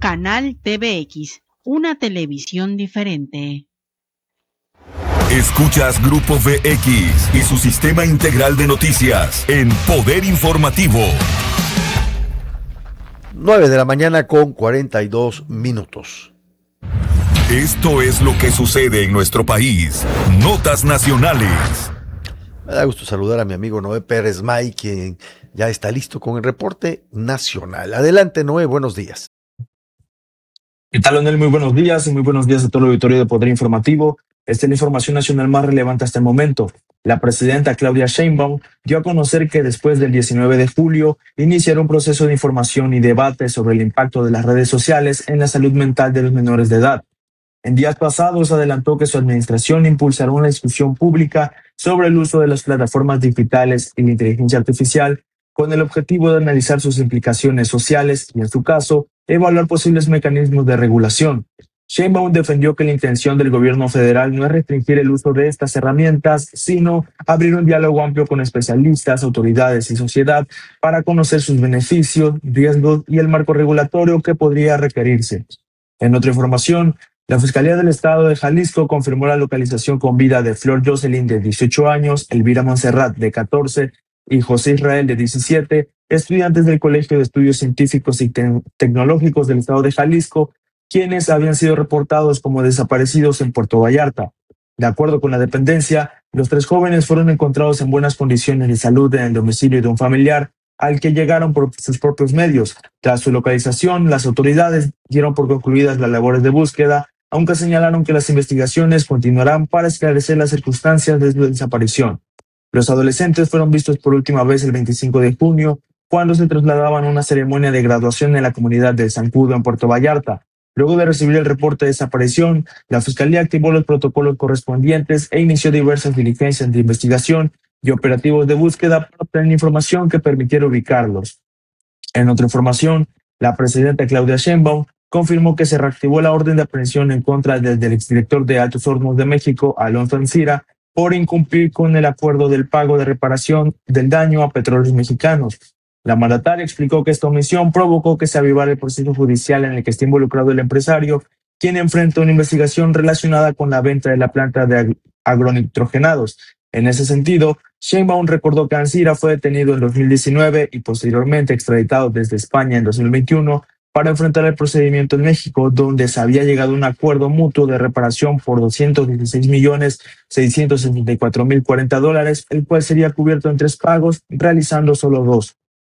Canal TVX, una televisión diferente. Escuchas Grupo VX y su sistema integral de noticias en Poder Informativo. 9 de la mañana con 42 minutos. Esto es lo que sucede en nuestro país. Notas nacionales. Me da gusto saludar a mi amigo Noé Pérez May, quien ya está listo con el reporte nacional. Adelante, Noé, buenos días. ¿Qué tal, Leonel? Muy buenos días y muy buenos días a todo el auditorio de Poder Informativo. Esta es la información nacional más relevante hasta el momento. La presidenta Claudia Sheinbaum dio a conocer que después del 19 de julio iniciará un proceso de información y debate sobre el impacto de las redes sociales en la salud mental de los menores de edad. En días pasados adelantó que su administración impulsará una discusión pública sobre el uso de las plataformas digitales y la inteligencia artificial con el objetivo de analizar sus implicaciones sociales y, en su caso, evaluar posibles mecanismos de regulación. Sheinbaum defendió que la intención del gobierno federal no es restringir el uso de estas herramientas, sino abrir un diálogo amplio con especialistas, autoridades y sociedad para conocer sus beneficios, riesgos y el marco regulatorio que podría requerirse. En otra información, la Fiscalía del Estado de Jalisco confirmó la localización con vida de Flor Jocelyn, de 18 años, Elvira Montserrat, de 14, y José Israel, de 17, estudiantes del Colegio de Estudios Científicos y Tecnológicos del Estado de Jalisco, quienes habían sido reportados como desaparecidos en Puerto Vallarta. De acuerdo con la dependencia, los 3 jóvenes fueron encontrados en buenas condiciones de salud en el domicilio de un familiar, al que llegaron por sus propios medios. Tras su localización, las autoridades dieron por concluidas las labores de búsqueda, aunque señalaron que las investigaciones continuarán para esclarecer las circunstancias de su desaparición. Los adolescentes fueron vistos por última vez el 25 de junio, cuando se trasladaban a una ceremonia de graduación en la comunidad de Zancudo, en Puerto Vallarta. Luego de recibir el reporte de desaparición, la Fiscalía activó los protocolos correspondientes e inició diversas diligencias de investigación y operativos de búsqueda para obtener información que permitiera ubicarlos. En otra información, la presidenta Claudia Sheinbaum confirmó que se reactivó la orden de aprehensión en contra del exdirector de Altos Hornos de México, Alonso Ancira, por incumplir con el acuerdo del pago de reparación del daño a Petróleos Mexicanos. La mandataria explicó que esta omisión provocó que se avivara el proceso judicial en el que está involucrado el empresario, quien enfrenta una investigación relacionada con la venta de la planta de agronitrogenados. En ese sentido, Sheinbaum recordó que Ancira fue detenido en 2019 y posteriormente extraditado desde España en 2021 para enfrentar el procedimiento en México, donde se había llegado a un acuerdo mutuo de reparación por $216,664,040, el cual sería cubierto en 3 pagos, realizando solo 2.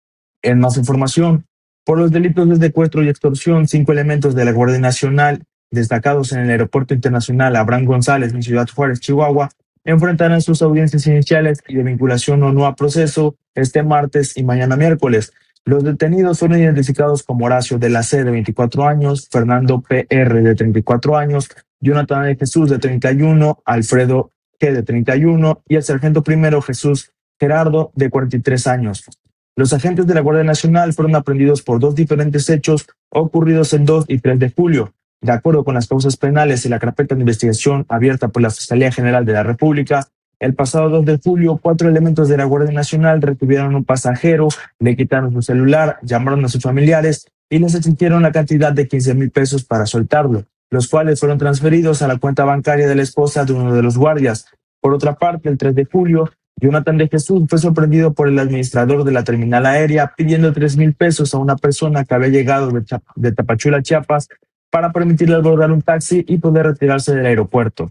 En más información, por los delitos de secuestro y extorsión, 5 elementos de la Guardia Nacional, destacados en el Aeropuerto Internacional Abraham González en Ciudad Juárez, Chihuahua, enfrentarán sus audiencias iniciales y de vinculación o no a proceso este martes y mañana miércoles. Los detenidos fueron identificados como Horacio de la C, de 24 años, Fernando P.R., de 34 años, Jonathan de Jesús, de 31, Alfredo G., de 31, y el sargento primero Jesús Gerardo, de 43 años. Los agentes de la Guardia Nacional fueron aprehendidos por 2 diferentes hechos ocurridos el 2 y 3 de julio. De acuerdo con las causas penales y la carpeta de investigación abierta por la Fiscalía General de la República, el pasado 2 de julio, 4 elementos de la Guardia Nacional retuvieron a un pasajero, le quitaron su celular, llamaron a sus familiares y les exigieron la cantidad de 15,000 pesos para soltarlo, los cuales fueron transferidos a la cuenta bancaria de la esposa de uno de los guardias. Por otra parte, el 3 de julio, Jonathan de Jesús fue sorprendido por el administrador de la terminal aérea pidiendo 3,000 pesos a una persona que había llegado de Tapachula, Chiapas, para permitirle abordar un taxi y poder retirarse del aeropuerto.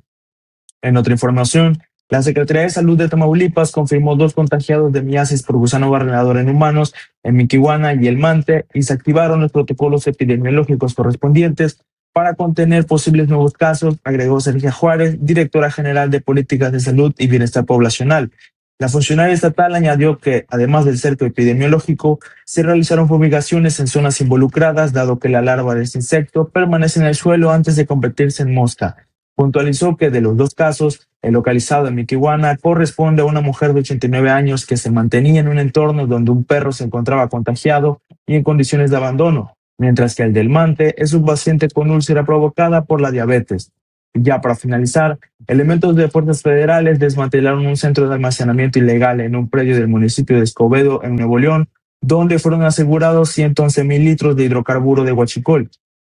En otra información, la Secretaría de Salud de Tamaulipas confirmó 2 contagiados de miasis por gusano barrenador en humanos en Miquihuana y El Mante, y se activaron los protocolos epidemiológicos correspondientes para contener posibles nuevos casos, agregó Sergio Juárez, directora general de Políticas de Salud y Bienestar Poblacional. La funcionaria estatal añadió que, además del cerco epidemiológico, se realizaron fumigaciones en zonas involucradas, dado que la larva de este insecto permanece en el suelo antes de convertirse en mosca. Puntualizó que de los 2 casos, el localizado en Miquihuana corresponde a una mujer de 89 años que se mantenía en un entorno donde un perro se encontraba contagiado y en condiciones de abandono, mientras que el del Mante es un paciente con úlcera provocada por la diabetes. Ya para finalizar, elementos de fuerzas federales desmantelaron un centro de almacenamiento ilegal en un predio del municipio de Escobedo, en Nuevo León, donde fueron asegurados 111,000 litros de hidrocarburo de huachicol.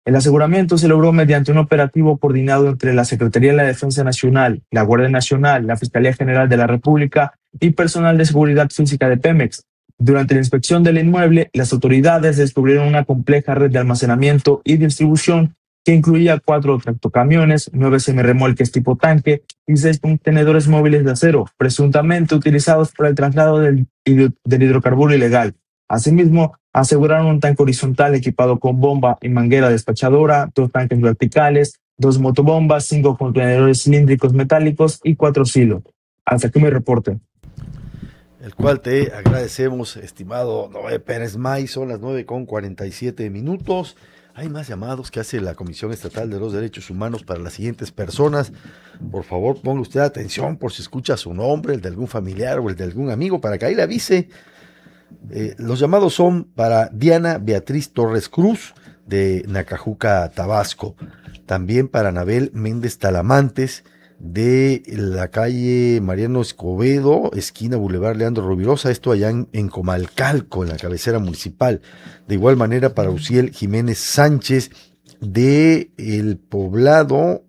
El aseguramiento se logró mediante un operativo coordinado entre la Secretaría de la Defensa Nacional, la Guardia Nacional, la Fiscalía General de la República y personal de seguridad física de Pemex. Durante la inspección del inmueble, las autoridades descubrieron una compleja red de almacenamiento y distribución que incluía 4 tractocamiones, 9 semirremolques tipo tanque y 6 contenedores móviles de acero, presuntamente utilizados para el traslado del hidrocarburo ilegal. Asimismo, aseguraron un tanque horizontal equipado con bomba y manguera despachadora, 2 tanques verticales, 2 motobombas, 5 contenedores cilíndricos metálicos y 4 silos. Hasta aquí mi reporte. El cual te agradecemos, estimado Noé Pérez May. Son las 9:47. Hay más llamados que hace la Comisión Estatal de los Derechos Humanos para las siguientes personas. Por favor, ponga usted atención por si escucha su nombre, el de algún familiar o el de algún amigo, para que ahí le avise. Los llamados son para Diana Beatriz Torres Cruz, de Nacajuca, Tabasco. También para Anabel Méndez Talamantes, de la calle Mariano Escobedo, esquina Boulevard Leandro Rovirosa, esto allá en Comalcalco, en la cabecera municipal. De igual manera para Uciel Jiménez Sánchez, del poblado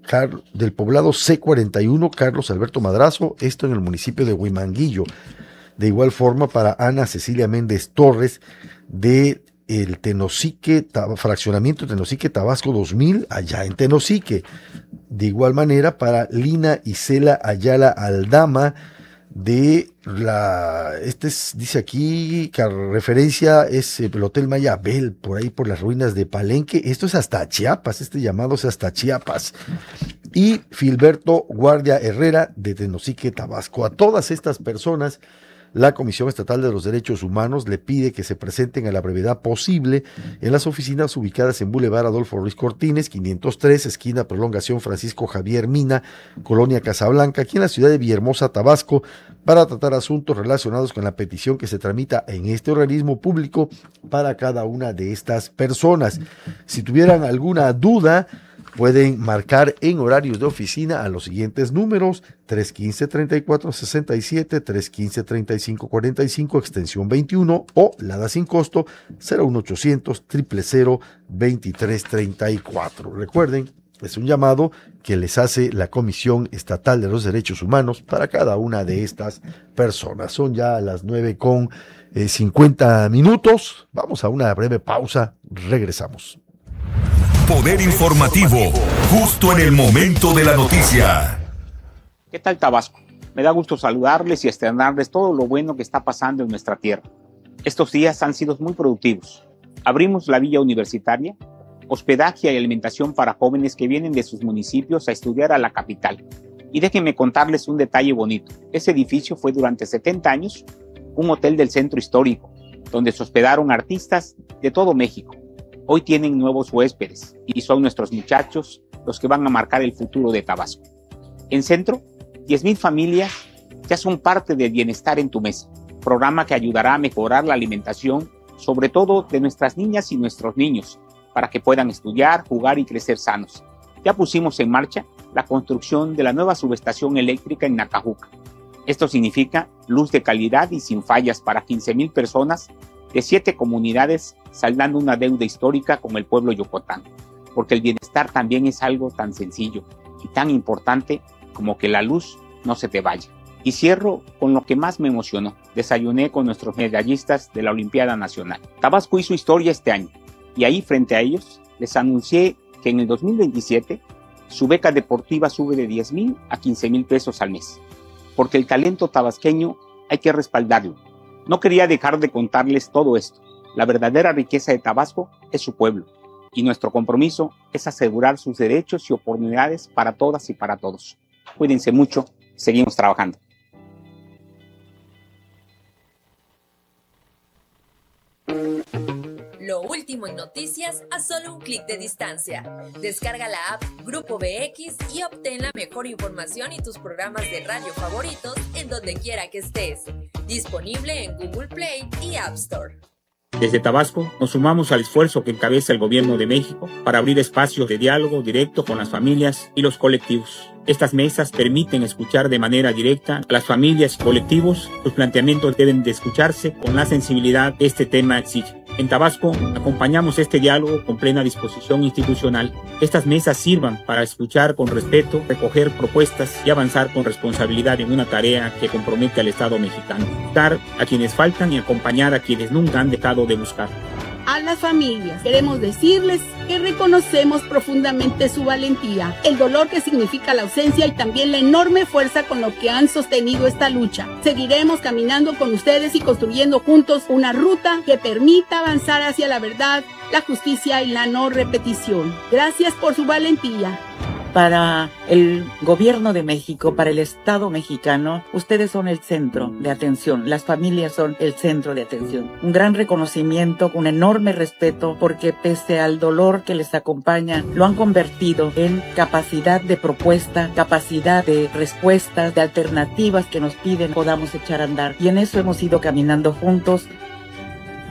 C41, Carlos Alberto Madrazo, esto en el municipio de Huimanguillo. De igual forma para Ana Cecilia Méndez Torres, de el Tenosique, fraccionamiento Tenosique Tabasco 2000, allá en Tenosique. De igual manera para Lina Isela Ayala Aldama, de dice aquí que referencia es el Hotel Mayabel, por ahí por las ruinas de Palenque. Esto es hasta Chiapas, este llamado es hasta Chiapas. Y Filberto Guardia Herrera, de Tenosique, Tabasco. A todas estas personas, la Comisión Estatal de los Derechos Humanos le pide que se presenten a la brevedad posible en las oficinas ubicadas en Boulevard Adolfo Ruiz Cortines, 503, esquina Prolongación Francisco Javier Mina, Colonia Casablanca, aquí en la ciudad de Villahermosa, Tabasco, para tratar asuntos relacionados con la petición que se tramita en este organismo público para cada una de estas personas. Si tuvieran alguna duda, pueden marcar en horarios de oficina a los siguientes números: 315-3467, 315-3545, extensión 21, o la da sin costo 01800-000-2334. Recuerden, es un llamado que les hace la Comisión Estatal de los Derechos Humanos para cada una de estas personas. Son ya las 9:50. Vamos a una breve pausa. Regresamos. Poder informativo, justo en el momento de la noticia. ¿Qué tal, Tabasco? Me da gusto saludarles y externarles todo lo bueno que está pasando en nuestra tierra. Estos días han sido muy productivos. Abrimos la Villa Universitaria, hospedaje y alimentación para jóvenes que vienen de sus municipios a estudiar a la capital. Y déjenme contarles un detalle bonito. Ese edificio fue durante 70 años un hotel del centro histórico, donde se hospedaron artistas de todo México. Hoy tienen nuevos huéspedes y son nuestros muchachos los que van a marcar el futuro de Tabasco. En Centro, 10,000 familias ya son parte del Bienestar en tu Mesa, programa que ayudará a mejorar la alimentación, sobre todo de nuestras niñas y nuestros niños, para que puedan estudiar, jugar y crecer sanos. Ya pusimos en marcha la construcción de la nueva subestación eléctrica en Nacajuca. Esto significa luz de calidad y sin fallas para 15,000 personas de 7 comunidades, saldando una deuda histórica con el pueblo yocotano, porque el bienestar también es algo tan sencillo y tan importante como que la luz no se te vaya. Y cierro con lo que más me emocionó. Desayuné con nuestros medallistas de la Olimpiada Nacional. Tabasco hizo historia este año, y ahí frente a ellos les anuncié que en el 2027 su beca deportiva sube de 10,000 a 15,000 pesos al mes, porque el talento tabasqueño hay que respaldarlo. No quería dejar de contarles todo esto. La verdadera riqueza de Tabasco es su pueblo, y nuestro compromiso es asegurar sus derechos y oportunidades para todas y para todos. Cuídense mucho, seguimos trabajando. Lo último en noticias a solo un clic de distancia. Descarga la app Grupo BX y obtén la mejor información y tus programas de radio favoritos en donde quiera que estés. Disponible en Google Play y App Store. Desde Tabasco nos sumamos al esfuerzo que encabeza el Gobierno de México para abrir espacios de diálogo directo con las familias y los colectivos. Estas mesas permiten escuchar de manera directa a las familias y colectivos. Sus planteamientos deben de escucharse con la sensibilidad que este tema exige. En Tabasco, acompañamos este diálogo con plena disposición institucional. Estas mesas sirvan para escuchar con respeto, recoger propuestas y avanzar con responsabilidad en una tarea que compromete al Estado mexicano. Buscar a quienes faltan y acompañar a quienes nunca han dejado de buscar. A las familias queremos decirles que reconocemos profundamente su valentía, el dolor que significa la ausencia y también la enorme fuerza con lo que han sostenido esta lucha. Seguiremos caminando con ustedes y construyendo juntos una ruta que permita avanzar hacia la verdad, la justicia y la no repetición. Gracias por su valentía. Para el gobierno de México, para el Estado mexicano, ustedes son el centro de atención, las familias son el centro de atención. Un gran reconocimiento, un enorme respeto, porque pese al dolor que les acompaña, lo han convertido en capacidad de propuesta, capacidad de respuestas, de alternativas que nos piden podamos echar a andar. Y en eso hemos ido caminando juntos